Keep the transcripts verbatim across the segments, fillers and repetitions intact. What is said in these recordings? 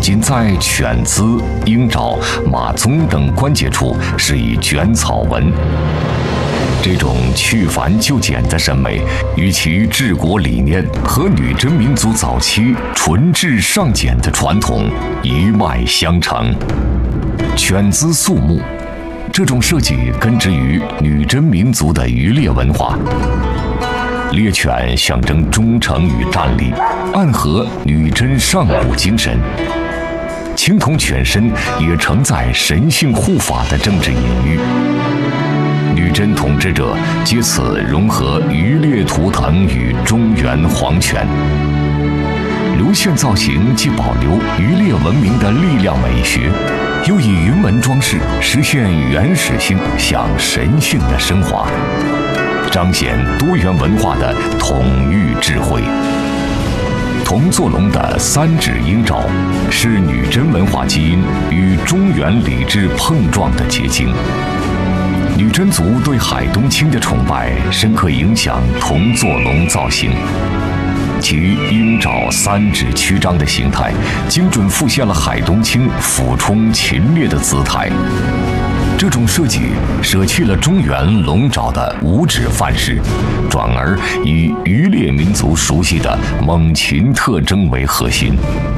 仅在犬姿、鹰爪、马鬃等关节处施以卷草纹。这种去繁就简的审美，与其治国理念和女真民族早期纯质尚简的传统一脉相承。犬姿肃穆，这种设计根植于女真民族的渔猎文化。猎犬象征忠诚与战力，暗合女真上古精神。青铜犬身也承载神性护法的政治隐喻。女真统治者借此融合渔猎图腾与中原皇权。流线造型既保留渔猎文明的力量美学，又以云纹装饰实现原始性向神性的升华，彰显多元文化的统御智慧。铜座龙的三指鹰爪是女真文化基因与中原礼制碰撞的结晶。女真族对海东青的崇拜深刻影响铜座龙造型，其鹰爪三指曲张的形态，精准复现了海东青俯冲禽猎的姿态。这种设计舍弃了中原龙爪的五指范式，转而以渔猎民族熟悉的猛禽特征为核心。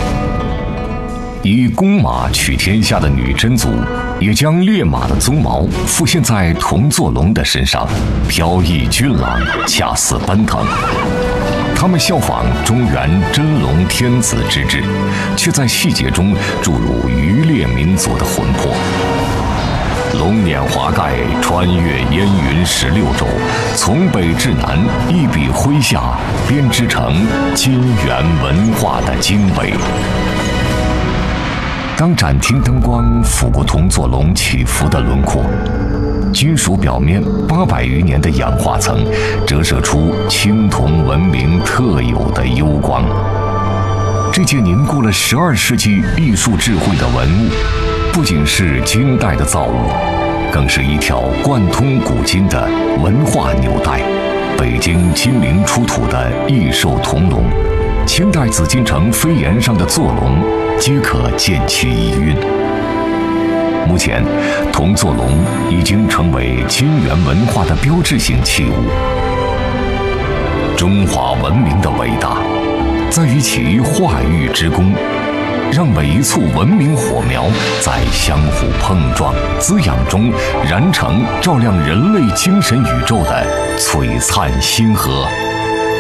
以公马取天下的女真族，也将烈马的鬃毛复现在铜座龙的身上，飘逸俊朗，恰似奔腾。他们效仿中原真龙天子之制，却在细节中注入渔猎民族的魂魄。龙辇华盖，穿越烟云十六州，从北至南，一笔挥下，编织成金元文化的经纬。当展厅灯光拂过铜座龙起伏的轮廓，金属表面八百余年的氧化层折射出青铜文明特有的幽光。这件凝固了十二世纪艺术智慧的文物，不仅是金代的造物，更是一条贯通古今的文化纽带。北京金陵出土的异兽铜龙，清代紫禁城飞檐上的座龙，皆可见其遗韵。目前，铜座龙已经成为金元文化的标志性器物。中华文明的伟大，在于其化育之功，让每一簇文明火苗在相互碰撞、滋养中燃成照亮人类精神宇宙的璀璨星河。